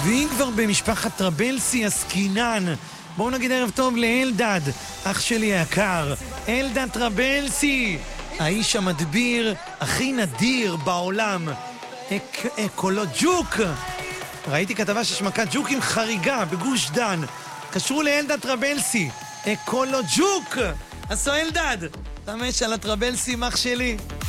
ואם כבר במשפחת טרבלסי עסקינן, בואו נגיד ערב טוב לאלדד, אח שלי היקר, אלדד טרבלסי, האיש המדביר הכי נדיר בעולם, אקולוג'וק. ראיתי כתבה שיש מכת ג'וקים חריגה בגוש דן, קשרו לאלדד טרבלסי, אקולוג'וק. עשו אלדד, תמש על הטרבלסי, אח שלי.